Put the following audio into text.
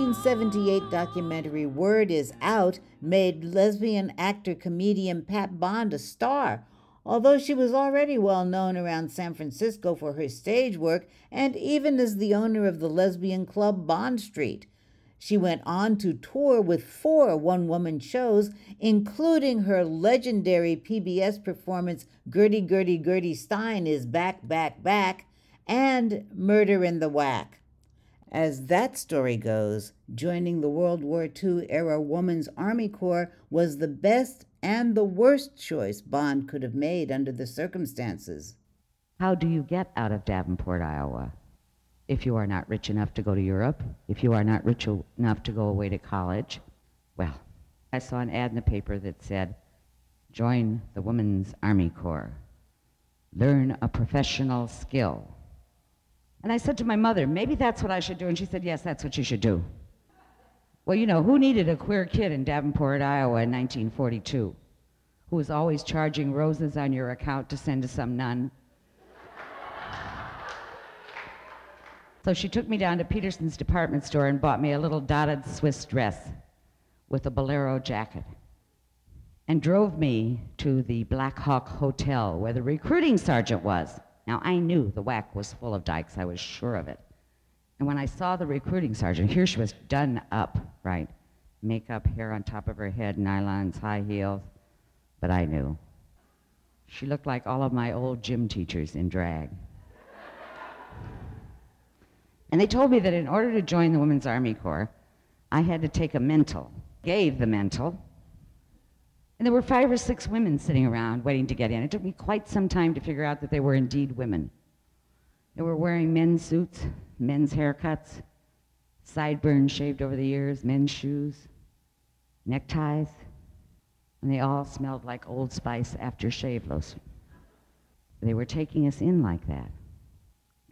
1978 documentary Word Is Out made lesbian actor-comedian Pat Bond a star, although she was already well known around San Francisco for her stage work and even as the owner of the lesbian club Bond Street. She went on to tour with 4 one-woman shows, including her legendary PBS performance Gertie, Gertie, Gertie Stein is Back, Back, Back, and Murder in the Whack. As that story goes, joining the World War II-era Women's Army Corps was the best and the worst choice Bond could have made under the circumstances. How do you get out of Davenport, Iowa? If you are not rich enough to go to Europe, if you are not rich enough to go away to college, well, I saw an ad in the paper that said, join the Women's Army Corps, learn a professional skill. And I said to my mother, maybe that's what I should do. And she said, yes, that's what you should do. Well, you know, who needed a queer kid in Davenport, Iowa in 1942, who was always charging roses on your account to send to some nun? So she took me down to Peterson's department store and bought me a little dotted Swiss dress with a bolero jacket and drove me to the Black Hawk Hotel where the recruiting sergeant was. Now, I knew the WAC was full of dykes. I was sure of it. And when I saw the recruiting sergeant, here she was done up, right? Makeup, hair on top of her head, nylons, high heels. But I knew. She looked like all of my old gym teachers in drag. And they told me that in order to join the Women's Army Corps, I had to take a mental. Gave the mental. And there were 5 or 6 women sitting around waiting to get in. It took me quite some time to figure out that they were indeed women. They were wearing men's suits, men's haircuts, sideburns shaved over the ears, men's shoes, neckties, and they all smelled like Old Spice aftershave lotion. They were taking us in like that.